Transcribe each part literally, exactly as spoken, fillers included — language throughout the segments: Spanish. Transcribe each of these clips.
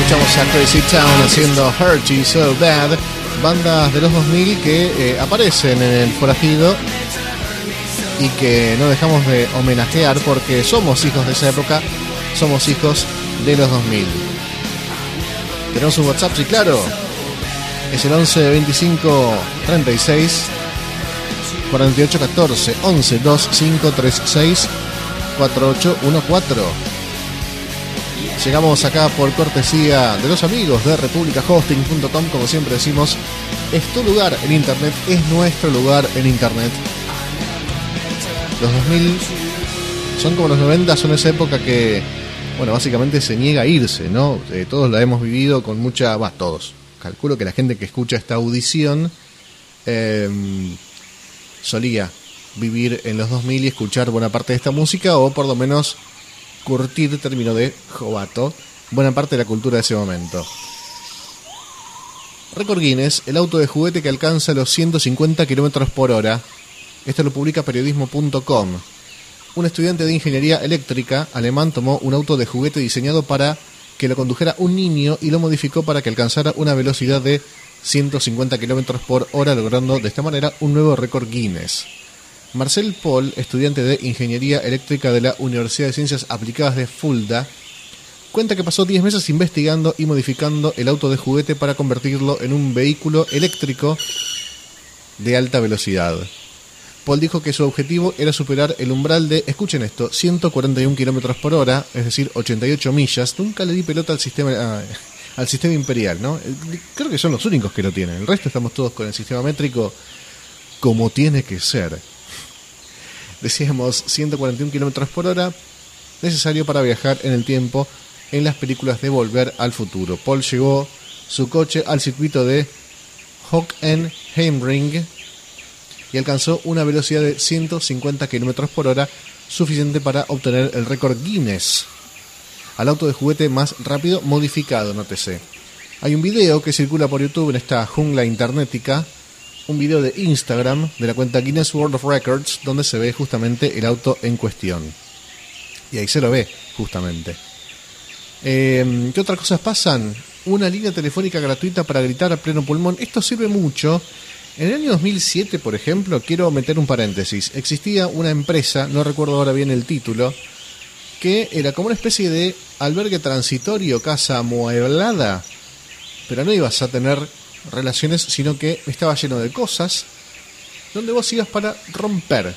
Escuchamos a Crazy Town haciendo Hurt You So Bad, bandas de los dos mil que eh, aparecen en el forajido y que no dejamos de homenajear porque somos hijos de esa época, somos hijos de los dos mil. Tenemos un WhatsApp, sí, claro, es el once veinticinco treinta y seis cuarenta y ocho catorce, once veinticinco treinta y seis cuarenta y ocho catorce. Llegamos acá por cortesía de los amigos de republica hosting punto com. Como siempre decimos, es tu lugar en internet, es nuestro lugar en internet. Los dos mil son como los noventa, son esa época que, bueno, básicamente se niega a irse, ¿no? Eh, todos la hemos vivido con mucha... Va, todos. Calculo que la gente que escucha esta audición eh, solía vivir en los dos mil y escuchar buena parte de esta música, o por lo menos curtir, término de jovato, buena parte de la cultura de ese momento. Récord Guinness, el auto de juguete que alcanza los ciento cincuenta kilómetros por hora. Esto lo publica periodismo punto com. Un estudiante de ingeniería eléctrica alemán tomó un auto de juguete diseñado para que lo condujera un niño y lo modificó para que alcanzara una velocidad de ciento cincuenta kilómetros por hora, logrando de esta manera un nuevo récord Guinness. Marcel Paul, estudiante de Ingeniería Eléctrica de la Universidad de Ciencias Aplicadas de Fulda, cuenta que pasó diez meses investigando y modificando el auto de juguete para convertirlo en un vehículo eléctrico de alta velocidad. Paul dijo que su objetivo era superar el umbral de, escuchen esto, ciento cuarenta y un kilómetros por hora, es decir, ochenta y ocho millas. Nunca le di pelota al sistema, ah, al sistema imperial, ¿no? Creo que son los únicos que lo tienen. El resto estamos todos con el sistema métrico como tiene que ser. Decíamos ciento cuarenta y un kilómetros por hora, necesario para viajar en el tiempo en las películas de Volver al Futuro. Paul llevó su coche al circuito de Hockenheimring y alcanzó una velocidad de ciento cincuenta kilómetros por hora, suficiente para obtener el récord Guinness al auto de juguete más rápido modificado, nótese. Hay un video que circula por YouTube en esta jungla internetica, un video de Instagram de la cuenta Guinness World of Records, donde se ve justamente el auto en cuestión. Y ahí se lo ve, justamente. Eh, ¿Qué otras cosas pasan? Una línea telefónica gratuita para gritar a pleno pulmón. Esto sirve mucho. En el año dos mil siete, por ejemplo, quiero meter un paréntesis. Existía una empresa, no recuerdo ahora bien el título, que era como una especie de albergue transitorio, casa amueblada, pero no ibas a tener relaciones, sino que estaba lleno de cosas donde vos ibas para romper.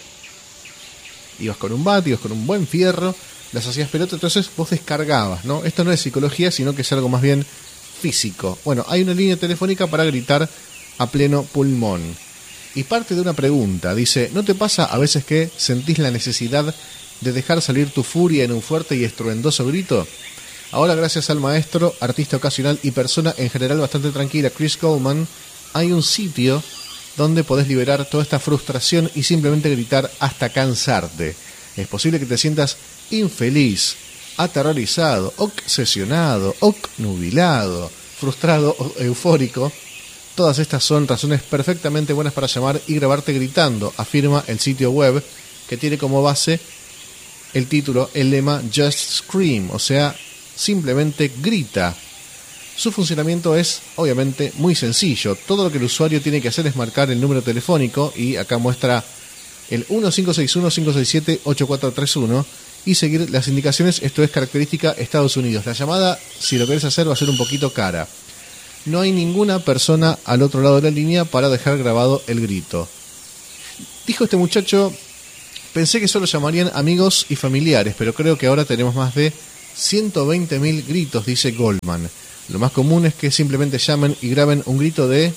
Ibas con un bat, ibas con un buen fierro, las hacías pelota, entonces vos descargabas, ¿no? Esto no es psicología, sino que es algo más bien físico. Bueno, hay una línea telefónica para gritar a pleno pulmón. Y parte de una pregunta, dice, ¿no te pasa a veces que sentís la necesidad de dejar salir tu furia en un fuerte y estruendoso grito? Ahora, gracias al maestro, artista ocasional y persona en general bastante tranquila, Chris Coleman, hay un sitio donde podés liberar toda esta frustración y simplemente gritar hasta cansarte. Es posible que te sientas infeliz, aterrorizado, obsesionado, obnubilado, frustrado o eufórico. Todas estas son razones perfectamente buenas para llamar y grabarte gritando, afirma el sitio web, que tiene como base el título, el lema Just Scream, o sea, simplemente grita. Su funcionamiento es, obviamente, muy sencillo. Todo lo que el usuario tiene que hacer es marcar el número telefónico, y acá muestra el uno cinco seis uno cinco seis siete ocho cuatro tres uno, y seguir las indicaciones. Esto es característica Estados Unidos. La llamada, si lo querés hacer, va a ser un poquito cara. No hay ninguna persona al otro lado de la línea para dejar grabado el grito. Dijo este muchacho, pensé que solo llamarían amigos y familiares, pero creo que ahora tenemos más de ciento veinte mil gritos, dice Goldman. Lo más común es que simplemente llamen y graben un grito de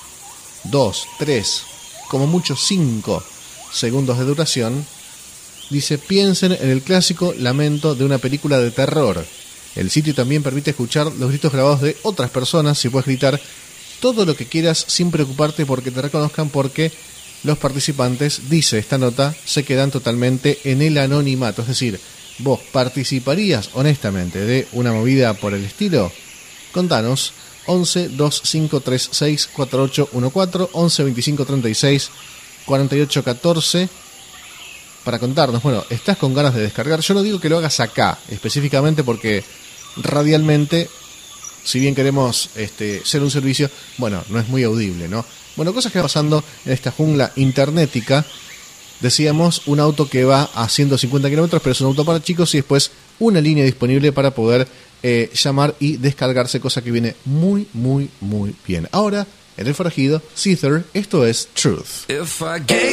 dos, tres, como mucho cinco segundos de duración. Dice, piensen en el clásico lamento de una película de terror. El sitio también permite escuchar los gritos grabados de otras personas. Si puedes gritar todo lo que quieras sin preocuparte porque te reconozcan, porque los participantes, dice esta nota, se quedan totalmente en el anonimato. Es decir, ¿vos participarías honestamente de una movida por el estilo? Contanos, once veinticinco treinta y seis cuarenta y ocho catorce, once veinticinco treinta y seis cuarenta y ocho catorce, para contarnos. Bueno, ¿estás con ganas de descargar? Yo no digo que lo hagas acá, específicamente porque radialmente si bien queremos este, ser un servicio, bueno, no es muy audible, ¿no? Bueno, cosas que van pasando en esta jungla internética. Decíamos, un auto que va a ciento cincuenta kilómetros, pero es un auto para chicos, y después una línea disponible para poder eh, llamar y descargarse, cosa que viene muy, muy, muy bien. Ahora, en el forajido, Seether, esto es Truth.